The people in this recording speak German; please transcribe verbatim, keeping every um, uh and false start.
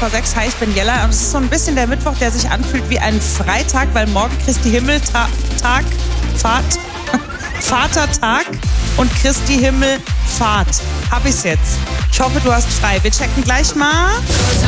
vor sechs. Hi, ich bin Jella und es ist so ein bisschen der Mittwoch, der sich anfühlt wie ein Freitag, weil morgen Christi Himmeltag, Fahrt, Vatertag und Christi Himmelfahrt. Hab ich's jetzt. Ich hoffe, du hast frei. Wir checken gleich mal.